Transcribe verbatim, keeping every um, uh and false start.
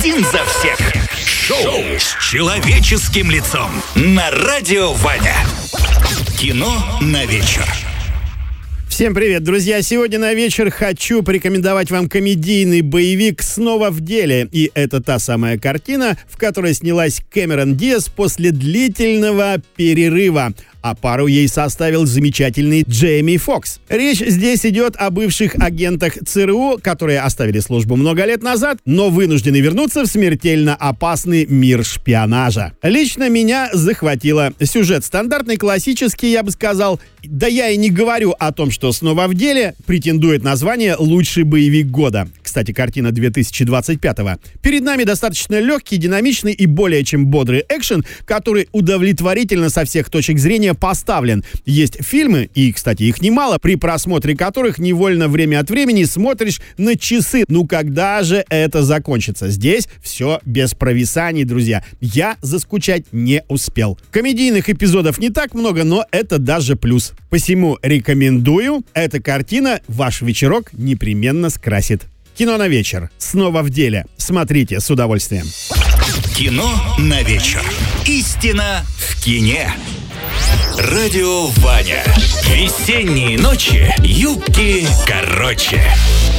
Один за всех. Шоу с человеческим лицом на Радио Ваня. Кино на вечер. Всем привет, друзья! Сегодня на вечер хочу порекомендовать вам комедийный боевик «Снова в деле». И это та самая картина, в которой снялась Кэмерон Диаз после длительного перерыва. А пару ей составил замечательный Джейми Фокс. Речь здесь идет о бывших агентах ЦРУ, которые оставили службу много лет назад, но вынуждены вернуться в смертельно опасный мир шпионажа. Лично меня захватило. Сюжет стандартный, классический, я бы сказал. Да я и не говорю о том, что «Снова в деле» претендует на звание «Лучший боевик года». Кстати, картина две тысячи двадцать пятого. Перед нами достаточно легкий, динамичный и более чем бодрый экшен, который удовлетворительно со всех точек зрения поставлен. Есть фильмы, и, кстати, их немало, при просмотре которых невольно время от времени смотришь на часы. Ну когда же это закончится? Здесь все без провисаний, друзья. Я заскучать не успел. Комедийных эпизодов не так много, но это даже плюс. Посему рекомендую. Эта картина ваш вечерок непременно скрасит. Кино на вечер. Снова в деле. Смотрите с удовольствием. Кино на вечер. Истина в кине. Радио Ваня. Весенние ночи. Юбки короче.